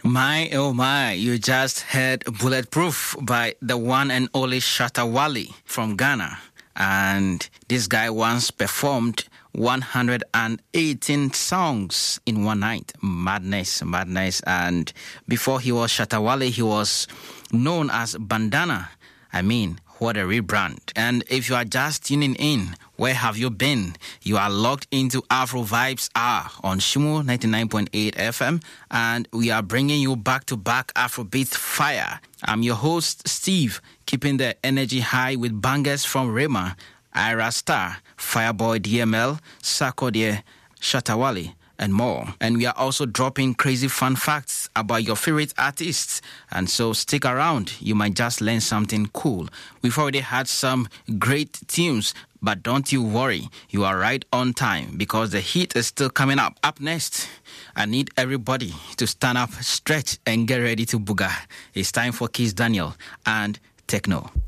My, oh my, you just heard Bulletproof by the one and only Shatta Wale from Ghana. And this guy once performed 118 songs in one night. Madness. And before he was Shatta Wale, he was known as Bandana. What a rebrand. And if you are just tuning in, where have you been? You are locked into Afro Vibes Hour on Shimu 99.8 FM, and we are bringing you back-to-back Afrobeat fire. I'm your host, Steve, keeping the energy high with bangers from Rema, Ira Star, Fireboy DML, Sarkodie, Shatta Wale, and more. And we are also dropping crazy fun facts about your favorite artists. And so stick around. You might just learn something cool. We've already had some great tunes, but don't you worry. You are right on time because the heat is still coming up. Up next, I need everybody to stand up, stretch, and get ready to booga. It's time for Kiss Daniel and Techno.